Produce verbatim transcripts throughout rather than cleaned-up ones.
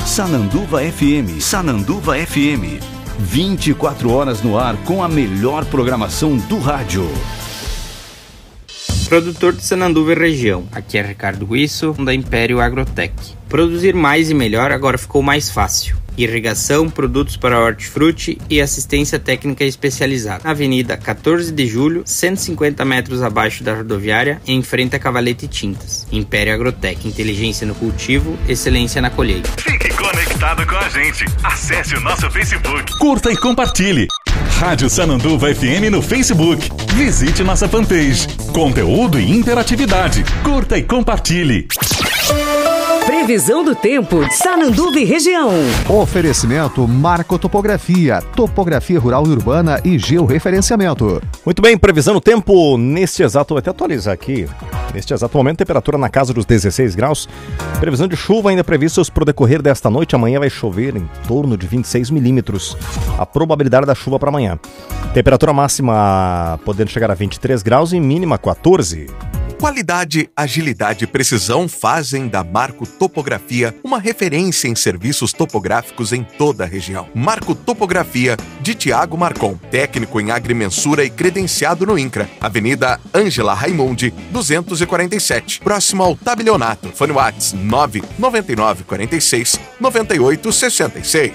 Sananduva F M. Sananduva F M. vinte e quatro horas no ar com a melhor programação do rádio. Produtor de Sananduva e região. Aqui é Ricardo Guisso, da Império Agrotech. Produzir mais e melhor agora ficou mais fácil. Irrigação, produtos para hortifruti e assistência técnica especializada. Na Avenida quatorze de julho, cento e cinquenta metros abaixo da rodoviária, em frente a Cavalete Tintas. Império Agrotech, inteligência no cultivo, excelência na colheita. Fique conectado com a gente. Acesse o nosso Facebook. Curta e compartilhe. Rádio Sananduva F M no Facebook. Visite nossa fanpage. Conteúdo e interatividade. Curta e compartilhe. Previsão do tempo de Sananduva e região. Oferecimento Marco Topografia, topografia rural e urbana e georreferenciamento. Muito bem, previsão do tempo neste exato, vou até atualizar aqui. Neste exato momento, temperatura na casa dos dezesseis graus. Previsão de chuva ainda previstas para o decorrer desta noite. Amanhã vai chover em torno de vinte e seis milímetros. A probabilidade da chuva para amanhã. Temperatura máxima podendo chegar a vinte e três graus e mínima quatorze. Qualidade, agilidade e precisão fazem da Marco Topografia uma referência em serviços topográficos em toda a região. Marco Topografia, de Tiago Marcon, técnico em agrimensura e credenciado no INCRA. Avenida Ângela Raimundi, duzentos e quarenta e sete, próximo ao Tabelionato. Fone WhatsApp nove nove nove quatro seis nove oito seis seis.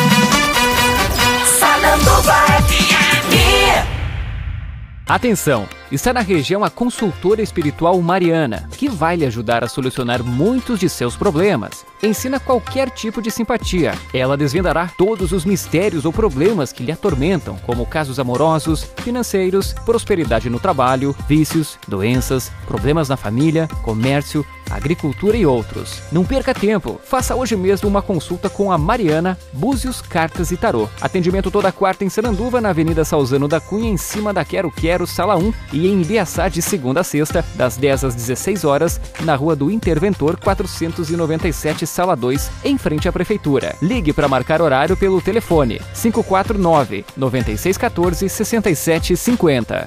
Sananduva F M. Atenção! Está na região a consultora espiritual Mariana, que vai lhe ajudar a solucionar muitos de seus problemas. Ensina qualquer tipo de simpatia. Ela desvendará todos os mistérios ou problemas que lhe atormentam, como casos amorosos, financeiros, prosperidade no trabalho, vícios, doenças, problemas na família, comércio, agricultura e outros. Não perca tempo. Faça hoje mesmo uma consulta com a Mariana, Búzios, Cartas e Tarô. Atendimento toda quarta em Sananduva, na Avenida Salzano da Cunha, em cima da Quero Quero, Sala um, e em Ibiaçá de segunda a sexta, das dez às dezesseis horas, na Rua do Interventor quatrocentos e noventa e sete, Sala dois, em frente à Prefeitura. Ligue para marcar horário pelo telefone cinco quatro nove, nove seis um quatro, seis sete cinco zero.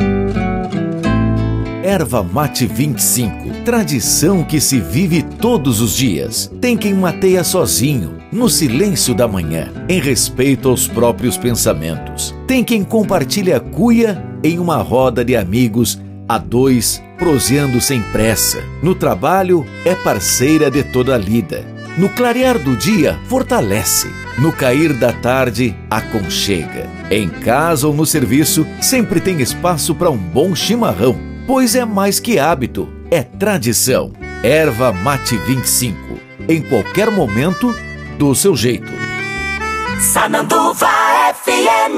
Erva Mate vinte e cinco, tradição que se vive todos os dias. Tem quem mateia sozinho, no silêncio da manhã, em respeito aos próprios pensamentos. Tem quem compartilha a cuia em uma roda de amigos, a dois, proseando sem pressa. No trabalho, é parceira de toda a lida. No clarear do dia, fortalece. No cair da tarde, aconchega. Em casa ou no serviço, sempre tem espaço para um bom chimarrão. Pois é mais que hábito, é tradição. Erva Mate vinte e cinco. Em qualquer momento, do seu jeito. Sananduva F M.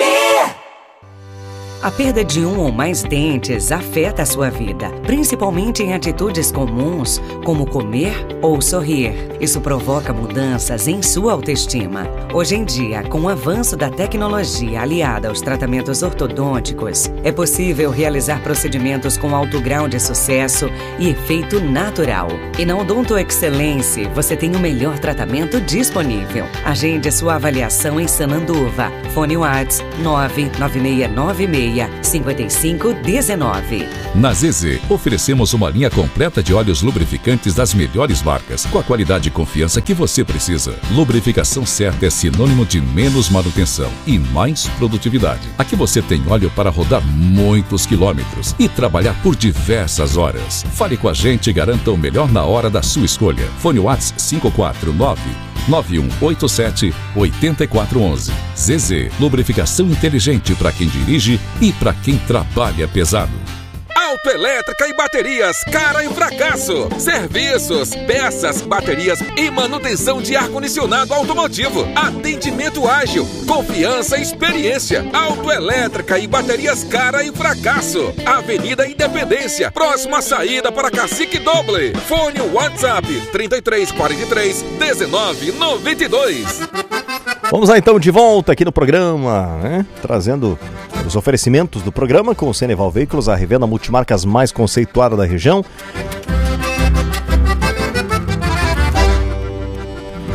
A perda de um ou mais dentes afeta a sua vida, principalmente em atitudes comuns, como comer ou sorrir. Isso provoca mudanças em sua autoestima. Hoje em dia, com o avanço da tecnologia aliada aos tratamentos ortodônticos, é possível realizar procedimentos com alto grau de sucesso e efeito natural. E na Odonto Excellence, você tem o melhor tratamento disponível. Agende sua avaliação em Sananduva. Fone WhatsApp nove nove seis nove seis cinco cinco um nove. Na Z Z, oferecemos uma linha completa de óleos lubrificantes das melhores marcas, com a qualidade e confiança que você precisa. Lubrificação certa é sinônimo de menos manutenção e mais produtividade. Aqui você tem óleo para rodar muitos quilômetros e trabalhar por diversas horas. Fale com a gente e garanta o melhor na hora da sua escolha. Fone WhatsApp cinco quatro nove, nove um oito sete, oito quatro um um. Z Z, lubrificação inteligente para quem dirige e para quem trabalha pesado. Autoelétrica e baterias, cara e fracasso. Serviços, peças, baterias e manutenção de ar-condicionado automotivo. Atendimento ágil, confiança e experiência. Autoelétrica e baterias, cara e fracasso. Avenida Independência, próxima saída para Cacique Doble. Fone WhatsApp trinta e três, quarenta e três, dezenove, noventa e dois. Vamos lá então de volta aqui no programa, né? Trazendo os oferecimentos do programa com o Ceneval Veículos, a revenda multimarcas mais conceituada da região.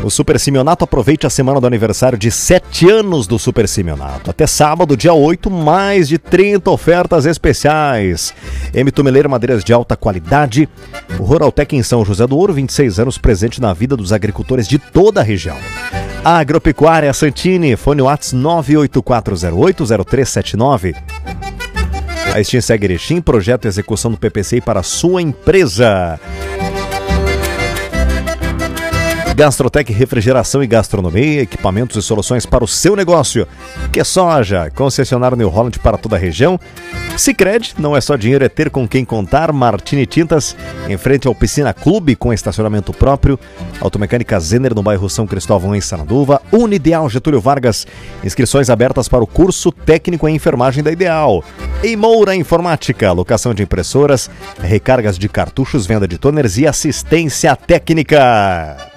O Super Simeonato, aproveite a semana do aniversário de sete anos do Super Simeonato. Até sábado, dia oito, mais de trinta ofertas especiais. M. Tumeleira, madeiras de alta qualidade. O Ruraltec em São José do Ouro, vinte e seis anos, presente na vida dos agricultores de toda a região. A Agropecuária Santini, fone WhatsApp nove oito quatro zero oito zero três sete nove. A Extinseg Erechim, projeto e execução do P P C I para a sua empresa. Gastrotec, refrigeração e gastronomia, equipamentos e soluções para o seu negócio. Que soja, concessionário New Holland para toda a região. Sicredi, não é só dinheiro, é ter com quem contar. Martini Tintas, em frente ao Piscina Clube, com estacionamento próprio. Automecânica Zener, no bairro São Cristóvão, em Sananduva. Unideal Getúlio Vargas, inscrições abertas para o curso técnico em enfermagem da Ideal. Em Moura Informática, locação de impressoras, recargas de cartuchos, venda de toners e assistência técnica.